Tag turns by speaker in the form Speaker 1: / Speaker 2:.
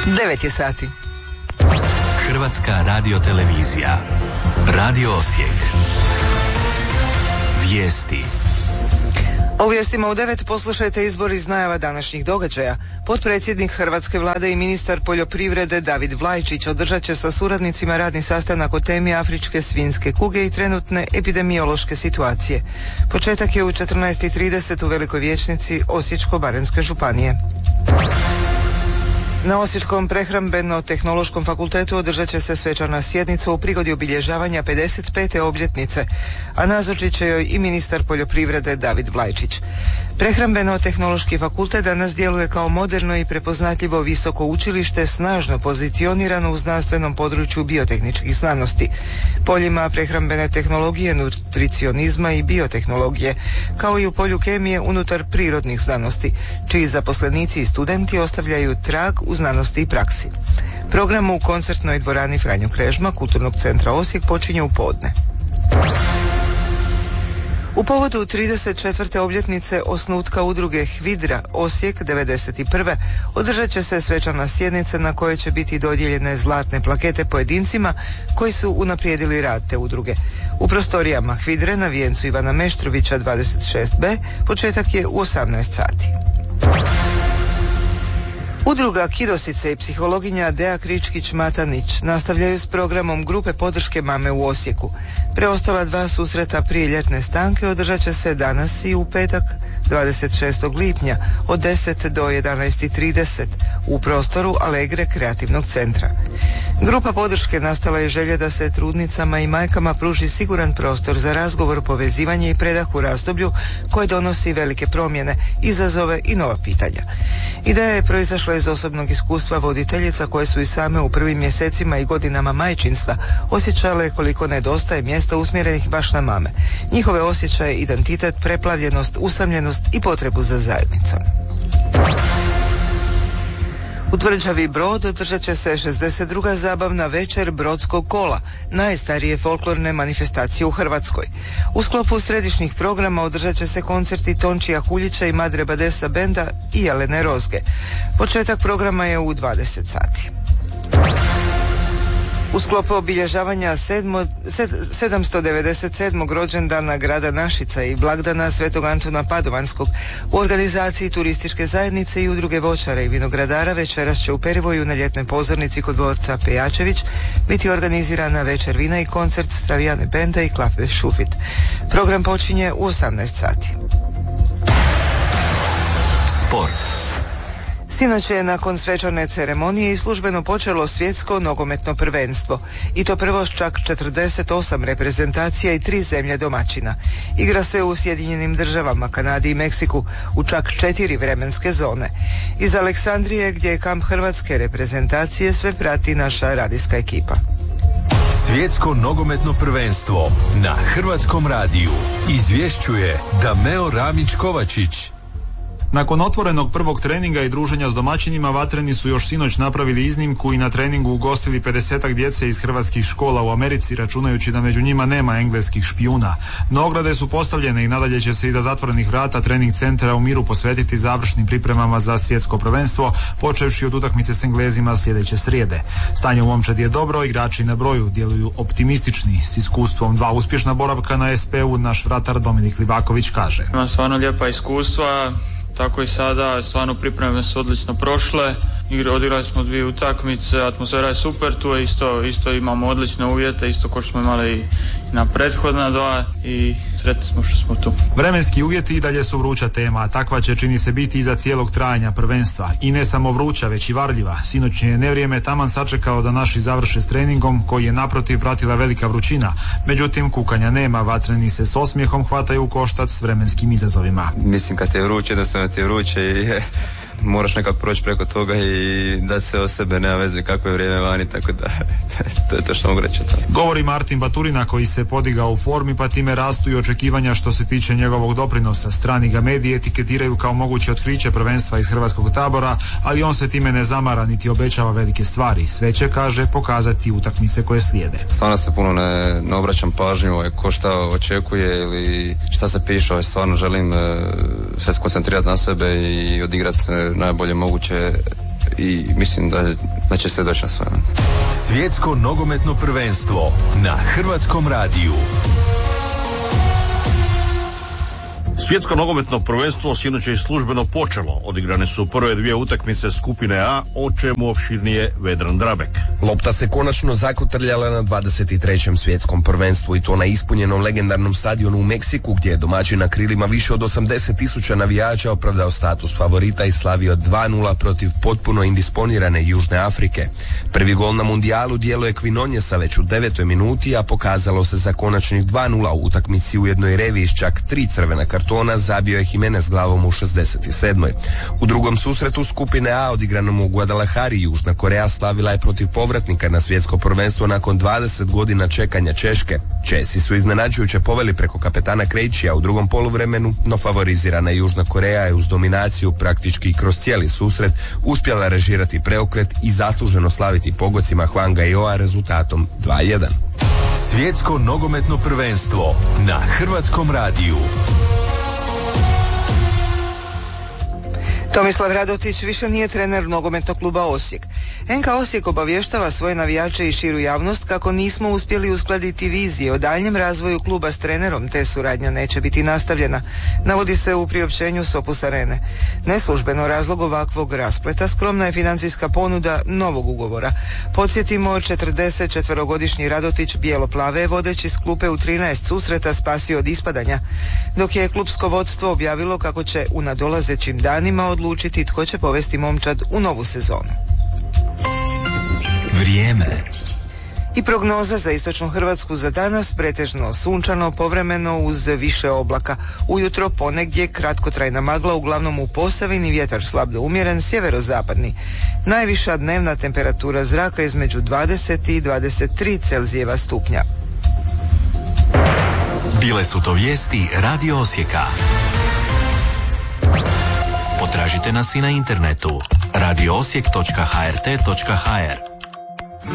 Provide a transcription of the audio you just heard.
Speaker 1: 9 je sati.
Speaker 2: Hrvatska radiotelevizija. Radio Osijek. Vijesti.
Speaker 1: U vijestima u 9 poslušajte izbor iz najava današnjih događaja. Potpredsjednik Hrvatske vlade i ministar poljoprivrede David Vlajčić održat će sa suradnicima radni sastanak o temi afričke svinjske kuge i trenutne epidemiološke situacije. Početak je u 14:30 u Velikoj vijećnici Osječko-baranjske županije. Na Osječkom prehrambeno-tehnološkom fakultetu održat će se svečana sjednica u prigodi obilježavanja 55. obljetnice, a nazočit će joj i ministar poljoprivrede David Vlajčić. Prehrambeno-tehnološki fakultet danas djeluje kao moderno i prepoznatljivo visoko učilište, snažno pozicionirano u znanstvenom području biotehničkih znanosti, poljima prehrambene tehnologije, nutricionizma i biotehnologije, kao i u polju kemije unutar prirodnih znanosti, čiji zaposlenici i studenti ostavljaju trag u znanosti i praksi. Program u koncertnoj dvorani Franjo Krežma Kulturnog centra Osijek počinje u podne. U povodu 34. obljetnice osnutka udruge HVIDRA Osijek 91. održat će se svečana sjednica na kojoj će biti dodijeljene zlatne plakete pojedincima koji su unaprijedili rad te udruge. U prostorijama HVIDRE na vijencu Ivana Meštrovića 26B početak je u 18 sati. Udruga Kidosice i psihologinja Dea Kričkić-Matanić nastavljaju s programom grupe podrške mame u Osijeku. Preostala 2 susreta prije ljetne stanke održat će se danas i u petak 26. lipnja od 10 do 11:30 u prostoru Alegre kreativnog centra. Grupa podrške nastala je želja da se trudnicama i majkama pruži siguran prostor za razgovor, povezivanje i predah u razdoblju koje donosi velike promjene, izazove i nova pitanja. Ideja je proizašla iz osobnog iskustva voditeljica koje su i same u prvim mjesecima i godinama majčinstva osjećale koliko nedostaje mjesta usmjerenih baš na mame, njihove osjećaje, identitet, preplavljenost, usamljenost i potrebu za zajednicom. U tvrđavi Brod održat će se 62. zabavna večer Brodskog kola, najstarije folklorne manifestacije u Hrvatskoj. U sklopu središnjih programa održat će se koncerti Tončija Huljića i Madre Badesa benda i Jelene Rozge. Početak programa je u 20 sati. U sklopu obilježavanja 797. rođendana grada Našica i blagdana Svetog Antuna Padovanskog u organizaciji turističke zajednice i udruge voćara i vinogradara večeras će u Perivoju na ljetnoj pozornici kod dvorca Pejačević biti organizirana večer vina i koncert Stravijane benda i Klape Šufit. Program počinje u 18 sati.
Speaker 2: Sport.
Speaker 1: Sinoć je nakon svečane ceremonije i službeno počelo svjetsko nogometno prvenstvo. I to prvo s čak 48 reprezentacija i 3 zemlje domaćina. Igra se u Sjedinjenim državama, Kanadi i Meksiku u čak 4 vremenske zone. Iz Aleksandrije, gdje je kamp hrvatske reprezentacije, sve prati naša radijska ekipa.
Speaker 2: Svjetsko nogometno prvenstvo na Hrvatskom radiju izvješćuje Dameo Ramić-Kovačić.
Speaker 3: Nakon otvorenog prvog treninga i druženja s domaćinima, vatreni su još sinoć napravili iznimku i na treningu ugostili 50-ak djece iz hrvatskih škola u Americi, računajući da među njima nema engleskih špijuna. No ograde su postavljene i nadalje će se iza zatvorenih vrata trening centra u miru posvetiti završnim pripremama za svjetsko prvenstvo, počevši od utakmice s Englezima sljedeće srijede. Stanje u momčadi je dobro, igrači na broju djeluju optimistični. S iskustvom 2 uspješna boravka na SP-u naš vratar Dominik Livaković kaže:
Speaker 4: Ima stvarno lijepa iskustva. Tako i sada, stvarno pripreme su odlično prošle, odigrali smo 2 utakmice, atmosfera je super, tu je isto imamo odlične uvjete, isto kao što smo imali i na prethodna 2 i sretni smo što smo tu.
Speaker 3: Vremenski uvjeti i dalje su vruća tema, a takva će čini se biti iza cijelog trajanja prvenstva. I ne samo vruća, već i varljiva. Sinoćnje nevrijeme taman sačekao da naši završe s treningom, koji je naprotiv pratila velika vrućina. Međutim, kukanja nema, vatreni se s osmijehom hvataju u koštac s vremenskim izazovima.
Speaker 5: Mislim, kad je vruće, jednostavno ti je vruće i moraš nekako proći preko toga i da se o sebe, nema veze kako je vrijeme vani, tako da to je to što mogu reći.
Speaker 3: Govori Martin Baturina, koji se podigao u formi, pa time rastu i očekivanja što se tiče njegovog doprinosa. Strani ga mediji etiketiraju kao moguće otkriće prvenstva iz hrvatskog tabora, ali on se time ne zamara niti obećava velike stvari. Sve će, kaže, pokazati utakmice koje slijede.
Speaker 5: Stvarno se puno ne obraćam pažnju ko šta očekuje ili šta se piše, stvarno želim sve skoncentrirati na sebe i odigrati najbolje moguće i mislim da će se doći na svoje.
Speaker 2: Svjetsko nogometno prvenstvo na Hrvatskom radiju.
Speaker 6: Svjetsko nogometno prvenstvo sinoć je službeno počelo. Odigrane su prve dvije utakmice skupine A, o čemu opširnije Vedran Drabek.
Speaker 7: Lopta se konačno zakotrljala na 23. svjetskom prvenstvu i to na ispunjenom legendarnom stadionu u Meksiku, gdje je domaćin na krilima više od 80.000 navijača opravdao status favorita i slavio 2-0 protiv potpuno indisponirane Južne Afrike. Prvi gol na mundijalu dijelo je Quinonjesa već u 9. minuti, a pokazalo se za konačnih 2-0 u utakmici u jednoj reviji s čak 3 crvena kartona zabio je Jimenez glavom u 67. U drugom susretu skupine A odigranom u Guadalajari Južna Koreja slavila je protiv povratnika na svjetsko prvenstvo nakon 20 godina čekanja Češke. Česi su iznenađujuće poveli preko kapetana Krejčija u drugom poluvremenu, no favorizirana Južna Koreja je uz dominaciju praktički kroz cijeli susret uspjela režirati preokret i zasluženo slaviti pogocima Hwanga Yoa rezultatom 2-1.
Speaker 2: Svjetsko nogometno prvenstvo na Hrvatskom radiju.
Speaker 1: Tomislav Radotić više nije trener nogometnog kluba Osijek. NK Osijek obavještava svoje navijače i širu javnost kako nismo uspjeli uskladiti vizije o daljnjem razvoju kluba s trenerom, te suradnja neće biti nastavljena, navodi se u priopćenju s Opus Arene. Neslužbeno razlog ovakvog raspleta skromna je financijska ponuda novog ugovora. Podsjetimo, 44-godišnji Radotić bijelo-plave vodeći s klupe u 13 susreta spasio od ispadanja, dok je klupsko vodstvo objavilo kako će u nadolazećim danima odlučiti tko će povesti momčad u novu sezonu.
Speaker 2: Vrijeme.
Speaker 1: I prognoza za istočnu Hrvatsku za danas: pretežno sunčano, povremeno uz više oblaka. Ujutro ponegdje kratkotrajna magla, uglavnom u Posavini, vjetar slab do umjeren, sjeverozapadni. Najviša dnevna temperatura zraka između 20 i 23 Celzijeva stupnja.
Speaker 2: Bile su to vijesti Radio Osijeka. Potražite nas i na internetu radioosijek.hrt.hr.